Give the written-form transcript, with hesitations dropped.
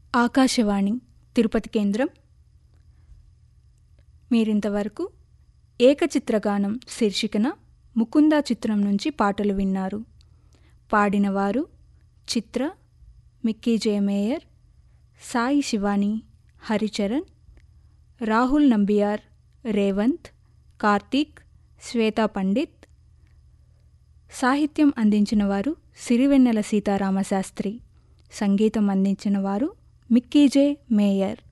ఆకాశవాణి తిరుపతి కేంద్రం. మీరింతవరకు ఏకచిత్రగానం శీర్షికన ముకుంద చిత్రం నుంచి పాటలు విన్నారు. పాడినవారు చిత్ర, మిక్కీ జే మేయర్, సాయి శివాని, హరిచరణ్, రాహుల్ నంబియార్, రేవంత్, కార్తీక్, శ్వేతా పండిత్. సాహిత్యం అందించిన వారు సిరివెన్నెల సీతారామశాస్త్రి. సంగీతం అందించిన వారు మిక్కీ జే మేయర్.